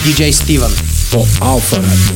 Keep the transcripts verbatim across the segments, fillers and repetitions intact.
диджей Стивън по Алфа Радио.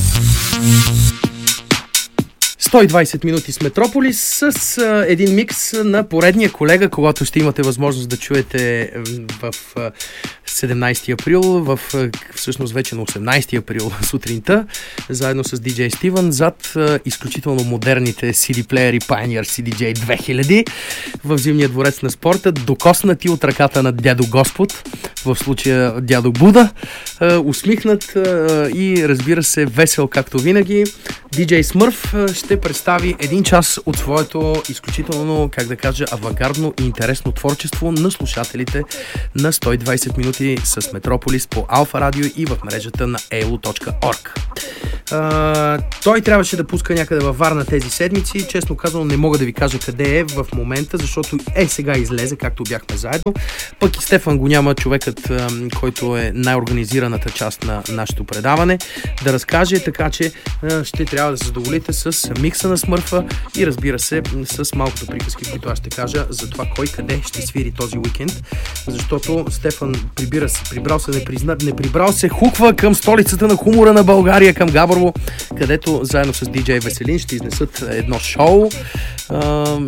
сто и двайсет минути с Метрополис с а, един микс на поредния колега, когато ще имате възможност да чуете в а, седемнайсети април, в а, всъщност вече на осемнайсети април сутринта, заедно с диджей Стивън, зад а, изключително модерните си ди плеери Pioneer си ди джей две хиляди в Зимния дворец на спорта, докоснати от ръката на дядо Господ, в случая дядо Буда, а, усмихнат а, и разбира се весел както винаги. диджей Смърф ще представи един час от своето изключително, как да кажа, авангардно и интересно творчество на слушателите на сто и двайсет минути с Метрополис по Алфа Радио и в мрежата на ей ел ю точка орг. Uh, той трябваше да пуска някъде във Варна тези седмици. Честно казано не мога да ви кажа къде е в момента, защото е сега излезе, както бяхме заедно. Пък и Стефан го няма, човекът, uh, който е най-организираната част на нашето предаване, да разкаже, така че uh, ще трябва да се задоволите с микса на Смърфа и разбира се с малкото приказки, които аз ще кажа за това кой къде ще свири този уикенд, защото Стефан прибира се, прибрал се, не признат, не прибрал се, хуква към столицата на хумора на България, към Габрово, където заедно с диджей Веселин ще изнесат едно шоу а,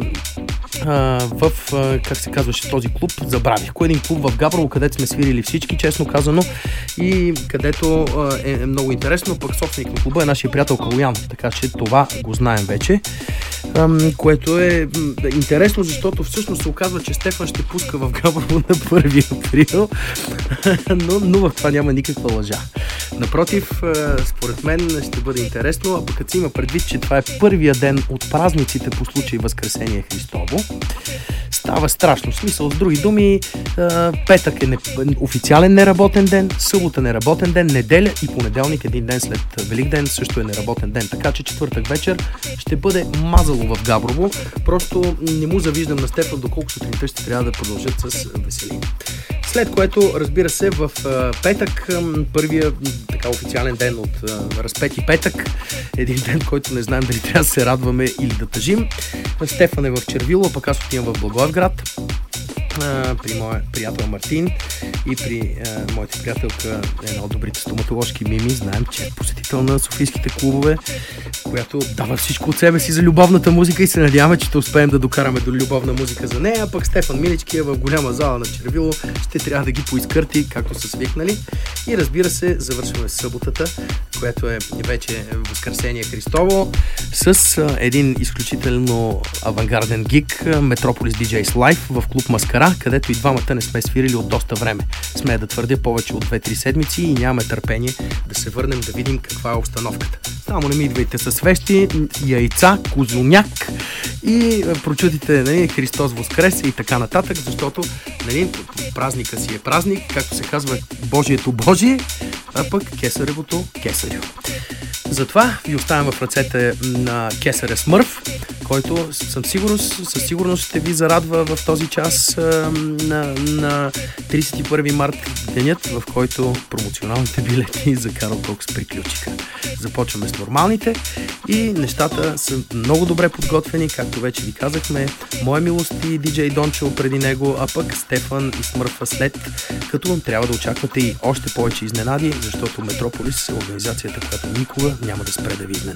а, в, а, как се казваше този клуб, забравих, кой един клуб в Габрово, където сме свирили всички, честно казано, и където а, е много интересно, пък собственик на клуба е нашия приятел Калоян, така че това го знаем вече, а, което е интересно, защото всъщност се оказва, че Стефан ще пуска в Габрово на първи април, но, но в това няма никаква лъжа. Напротив, според мен ще бъде интересно, а пък като си има предвид, че това е първия ден от празниците по случай Възкресение Христово, става страшно. В смисъл, с други думи, петък е не, официален неработен ден, събота неработен ден, неделя и понеделник, един ден след Великден, също е неработен ден. Така че четвъртък вечер ще бъде мазало в Габрово. Просто не му завиждам на Стефан, доколко сутринта ще трябва да продължат с Веселин. След което, разбира се, в петък, първия така официален ден от Разпети петък, един ден, който не знаем дали трябва да се радваме или да тъжим. Стефан е в Червило, пък аз отивам в Благоевград при моя приятел Мартин и при а, моята приятелка, една от добрите стоматоложки Мими. Знаем, че е посетител на софийските клубове, която дава всичко от себе си за любовната музика и се надяваме, че ще успеем да докараме до любовна музика за нея. Пък Стефан Милички е в голяма зала на Червило, ще трябва да ги поизкърти, както са свикнали. И разбира се, завършваме съботата, която е вече Възкресение Христово, с а, един изключително авангарден гик, Метрополис диджейс Live в клуб Маскара, където и двамата не сме свирили от доста време. Смея да твърдя повече от две-три седмици и нямаме търпение да се върнем да видим каква е обстановката. Само не ми идвайте с свещи, яйца, козуняк и прочутите, нали, Христос воскресе и така нататък, защото, нали, празника си е празник, както се казва, Божието Божие, а пък кесаревото кесарево. Затова ви оставям в ръцете на Кесаря Смърф, който съм сигурен, със сигурност ще ви зарадва в този час а, на, на трийсет и първи март, денят, в който промоционалните билети за Карл Кокс приключиха. Започваме с нормалните и нещата са много добре подготвени, както вече ви казахме. Моя милост и диджей Дончо преди него, а пък Стефан и Смърфа след, като трябва да очаквате и още повече изненади, защото Метрополис е организацията, която никога няма да спре да ви изненада.